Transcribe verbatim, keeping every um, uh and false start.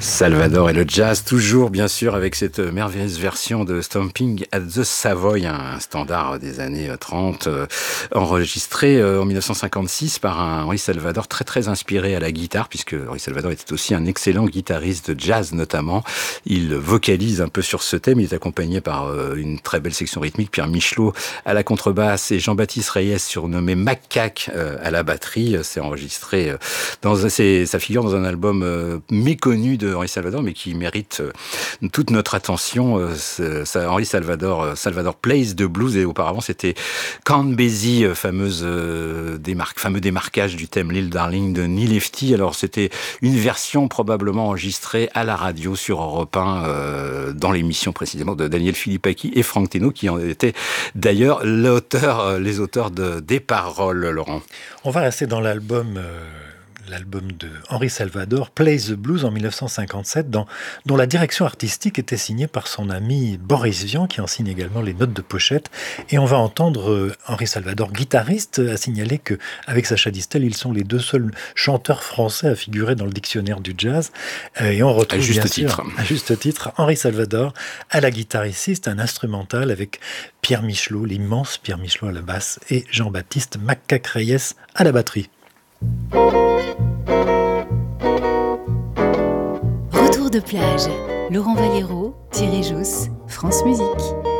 Salvador et le jazz, toujours bien sûr avec cette merveilleuse version de Stomping at the Savoy, un standard des années trente, euh, enregistré euh, en mille neuf cent cinquante-six par un Henri Salvador très très inspiré à la guitare, puisque Henri Salvador était aussi un excellent guitariste de jazz notamment. Il vocalise un peu sur ce thème, il est accompagné par euh, une très belle section rythmique, Pierre Michelot à la contrebasse et Jean-Baptiste Reyes, surnommé Macaque, euh, à la batterie. C'est enregistré euh, dans, c'est, ça figure dans un album euh, méconnu de Henri Salvador, mais qui mérite euh, toute notre attention. Euh, ça, Henri Salvador, euh, Salvador Plays de blues, et auparavant c'était Count Basie, euh, fameuse euh, démarque, fameux démarquage du thème Little Darling de Neil Lefty. Alors c'était une version probablement enregistrée à la radio sur Europe un, euh, dans l'émission précisément de Daniel Philippaki et Franck Teno, qui en étaient d'ailleurs l'auteur, euh, les auteurs de, des paroles, Laurent. On va rester dans l'album... Euh... l'album de Henri Salvador, Play the Blues en mille neuf cent cinquante-sept, dans, dont la direction artistique était signée par son ami Boris Vian, qui en signe également les notes de pochette. Et on va entendre euh, Henri Salvador, guitariste, à signaler qu'avec Sacha Distel, ils sont les deux seuls chanteurs français à figurer dans le dictionnaire du jazz. Euh, et on retrouve à juste bien titre. sûr, à juste titre, Henri Salvador à la guitare ici, c'est un instrumental avec Pierre Michelot, l'immense Pierre Michelot à la basse, et Jean-Baptiste Macaque Reyes à la batterie. Retour de plage, Laurent Valero, Thierry Jousse, France Musique.